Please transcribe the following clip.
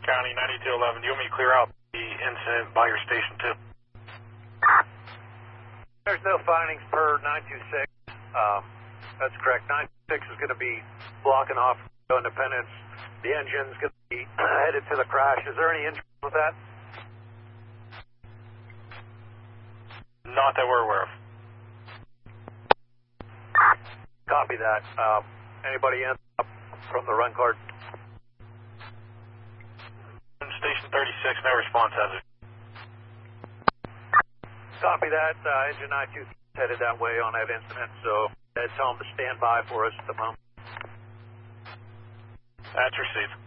County 9211. Do you want me to clear out the incident by your station too? There's no findings per 926. That's correct. 926 is going to be blocking off Independence. The engine's going to be headed to the crash. Is there any interest with that? Not that we're aware of. Copy that. Anybody in from the run card? Station 36, no response as it. Copy that. Engine 92 headed that way on that incident, so tell them to stand by for us at the moment. That's received.